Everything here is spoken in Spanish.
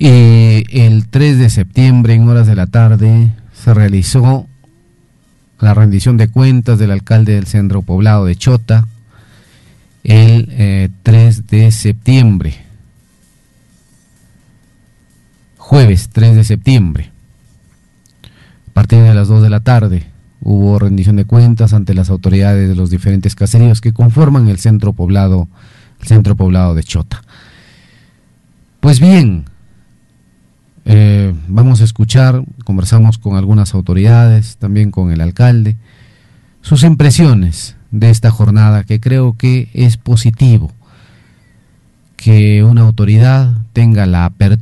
El 3 de septiembre, en horas de la tarde, se realizó la rendición de cuentas del alcalde del centro poblado de Chota. El 3 de septiembre, jueves 3 de septiembre, a partir de las 2 de la tarde, hubo rendición de cuentas ante las autoridades de los diferentes caseríos que conforman el centro poblado de Chota. Pues bien, vamos a escuchar, conversamos con algunas autoridades, también con el alcalde, sus impresiones de esta jornada, que creo que es positivo que una autoridad tenga la apertura